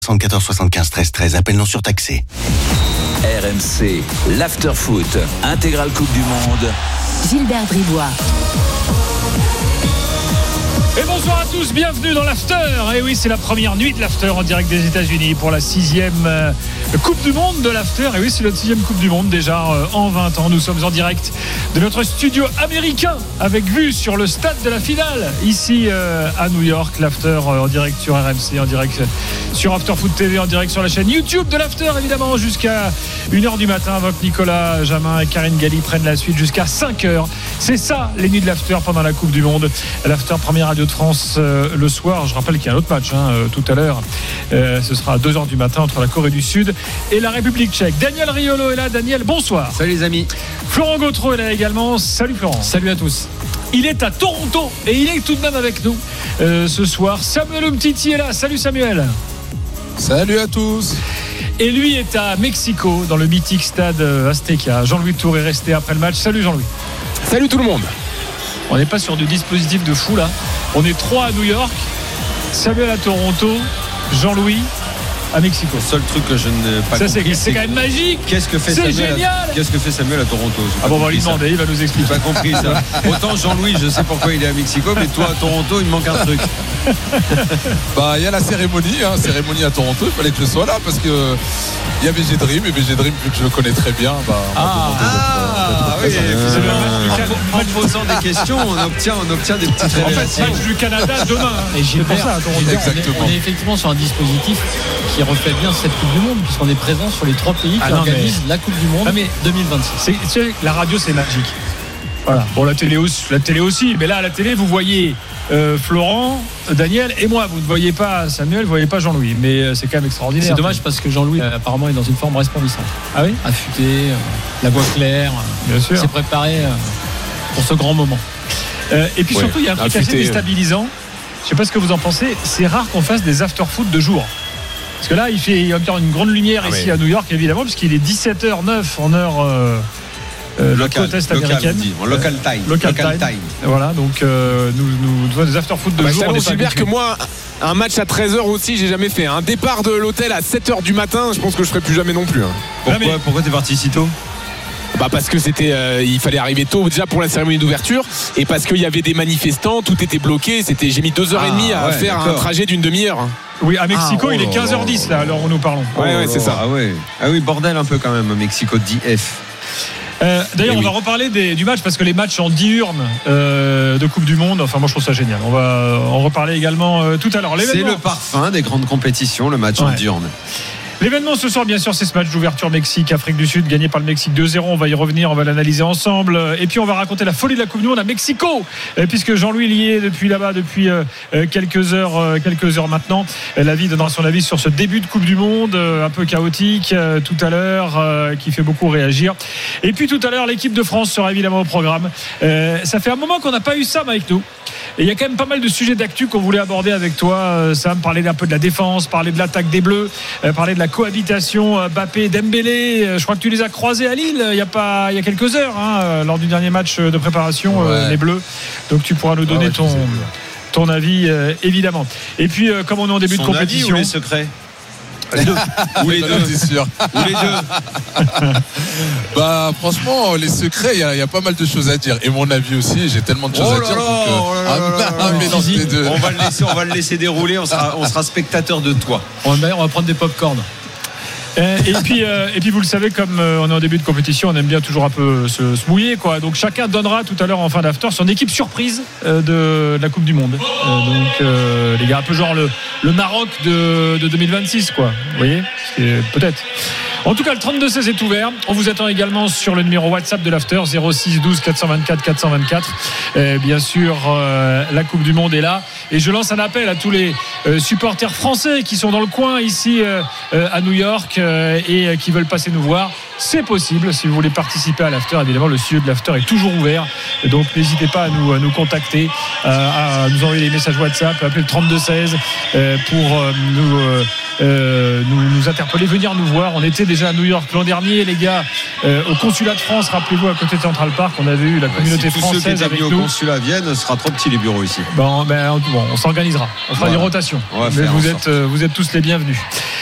74 75 13 13, appel non surtaxé. RMC, l'after-foot, intégrale Coupe du Monde. Gilbert Bribois. Et bonsoir à tous, bienvenue dans l'After. Et oui, c'est la première nuit de l'After en direct des États-Unis pour la 6e Coupe du Monde de l'After. Et oui, c'est notre 6e Coupe du Monde déjà en 20 ans. Nous sommes en direct de notre studio américain avec vue sur le stade de la finale ici à New York. L'After en direct sur RMC, en direct sur After Foot TV, en direct sur la chaîne YouTube de l'After évidemment jusqu'à 1h du matin avant que Nicolas Jamin et Karine Galli prennent la suite jusqu'à 5h. C'est ça les nuits de l'After pendant la Coupe du Monde. L'After, première radio de France le soir. Je rappelle qu'il y a un autre match tout à l'heure. Ce sera à 2h du matin entre la Corée du Sud et la République tchèque. Daniel Riolo est là. Daniel, bonsoir. Salut les amis. Florent Gautreau est là également. Salut Florent. Salut à tous. Il est à Toronto et il est tout de même avec nous ce soir. Samuel Umtiti est là. Salut Samuel. Salut à tous. Et lui est à Mexico dans le mythique stade Azteca. Jean-Louis Tour est resté après le match. Salut Jean-Louis. Salut tout le monde. On n'est pas sur du dispositif de fou là. On est 3 à New York, Samuel à Toronto, Jean-Louis à Mexico. Le seul truc que je n'ai pas compris, c'est quand même magique. Qu'est-ce que fait Samuel à Toronto? On va lui demander, il va nous expliquer. J'ai pas compris ça. Autant Jean-Louis, je sais pourquoi il est à Mexico, mais toi à Toronto, il me manque un truc. Bah il y a la cérémonie à Toronto, il fallait que je sois là parce que il y a VG Dream et VG Dream, vu que je le connais très bien, oui, en posant des questions, on obtient des petites révélations. En fait, match du Canada demain. Et c'est pour ça à Toronto. On est effectivement sur un dispositif qui reflète bien cette Coupe du Monde, puisqu'on est présent sur les 3 pays qui organisent la Coupe du Monde 2026. La radio, c'est magique. Voilà. Bon, la télé aussi. Mais là, à la télé, vous voyez Florent, Daniel et moi. Vous ne voyez pas Samuel, vous ne voyez pas Jean-Louis. Mais c'est quand même extraordinaire. C'est dommage parce que Jean-Louis, apparemment, est dans une forme resplendissante. Ah oui ? Affûté, la voix claire. Bien sûr. Il s'est préparé pour ce grand moment. Et puis surtout, il y a un truc assez déstabilisant. Je ne sais pas ce que vous en pensez. C'est rare qu'on fasse des after-foot de jour. Parce que là, il fait encore une grande lumière ici à New York, évidemment, puisqu'il est 17h09 en heure côte est américaine. Local time. Voilà, donc nous devons des after-foot de jour. Je Gilbert que moi, un match à 13h aussi, j'ai jamais fait. Un départ de l'hôtel à 7h du matin, je pense que je ferai plus jamais non plus. Pourquoi t'es parti si tôt? Parce que il fallait arriver tôt déjà pour la cérémonie d'ouverture et parce qu'il y avait des manifestants, tout était bloqué. J'ai mis 2h30 à faire un trajet d'une demi-heure. Oui, à Mexico, il est 15h10 là, alors où nous parlons. Ouais, c'est ça. Ah oui, bordel un peu quand même, Mexico DF. D'ailleurs, on va reparler du match parce que les matchs en diurne de Coupe du Monde, enfin moi je trouve ça génial. On va en reparler également tout à l'heure. C'est le parfum des grandes compétitions, le match en diurne. L'événement ce soir, bien sûr, c'est ce match d'ouverture Mexique-Afrique du Sud, gagné par le Mexique 2-0. On va y revenir, on va l'analyser ensemble. Et puis, on va raconter la folie de la Coupe du Monde à Mexico, puisque Jean-Louis y est depuis là-bas, depuis quelques heures maintenant. David donnera son avis sur ce début de Coupe du Monde, un peu chaotique tout à l'heure, qui fait beaucoup réagir. Et puis, tout à l'heure, l'équipe de France sera évidemment au programme. Ça fait un moment qu'on n'a pas eu Sam avec nous. Et il y a quand même pas mal de sujets d'actu qu'on voulait aborder avec toi, Sam. Parler un peu de la défense, parler de l'attaque des Bleus, parler de la cohabitation Mbappé-Dembélé. Je crois que tu les as croisés à Lille il y a quelques heures, lors du dernier match de préparation, les Bleus. Donc tu pourras nous donner ton avis, évidemment. Et puis, comme on est en début de compétition. Avis ou les secrets? Ou les deux, c'est sûr. Ou les deux. Franchement, les secrets, il y a pas mal de choses à dire. Et mon avis aussi, j'ai tellement de choses à dire. On va le laisser dérouler. On sera spectateur de toi. On va prendre des pop-corn. Et puis vous le savez, comme on est en début de compétition, on aime bien toujours un peu se mouiller, quoi. Donc chacun donnera tout à l'heure en fin d'after son équipe surprise de la Coupe du Monde. Les gars, un peu genre le Maroc de 2026, quoi. Vous voyez, peut-être. En tout cas, le 32-16 est ouvert. On vous attend également sur le numéro WhatsApp de l'After, 06 12 424 424. Bien sûr, la Coupe du Monde est là. Et je lance un appel à tous les supporters français qui sont dans le coin ici à New York et qui veulent passer nous voir. C'est possible. Si vous voulez participer à l'After, évidemment, le studio de l'After est toujours ouvert. Donc, n'hésitez pas à nous contacter, à nous envoyer des messages WhatsApp, appeler le 32-16 pour nous nous interpeller, venir nous voir. On était déjà à New York l'an dernier, les gars, au consulat de France. Rappelez-vous, à côté de Central Park, on avait eu la communauté française ceux qui avec nous. nous. Au consulat à Vienne, ce sera trop petit les bureaux ici. Bon, on s'organisera. On fera des rotations. Mais vous êtes tous les bienvenus.